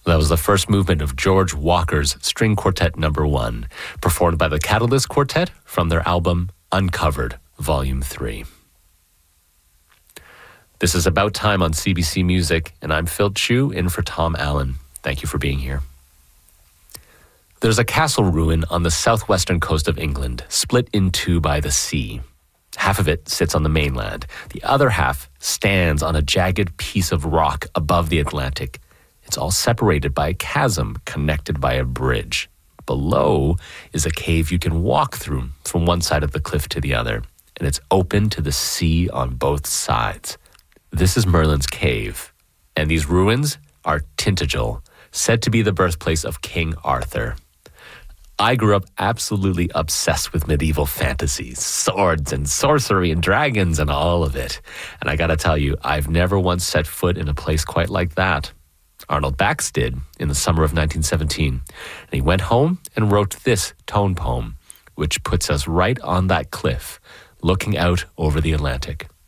That was the first movement of George Walker's String Quartet No. 1, performed by the Catalyst Quartet from their album Uncovered, Volume 3. This is About Time on CBC Music, and I'm Phil Chu in for Tom Allen. Thank you for being here. There's a castle ruin on the southwestern coast of England, split in two by the sea. Half of it sits on the mainland. The other half stands on a jagged piece of rock above the Atlantic. It's all separated by a chasm connected by a bridge. Below is a cave you can walk through from one side of the cliff to the other, and it's open to the sea on both sides. This is Merlin's Cave, and these ruins are Tintagel, said to be the birthplace of King Arthur. I grew up absolutely obsessed with medieval fantasies, swords and sorcery and dragons and all of it. And I gotta tell you, I've never once set foot in a place quite like that. Arnold Bax did in the summer of 1917. And he went home and wrote this tone poem, which puts us right on that cliff, looking out over the Atlantic.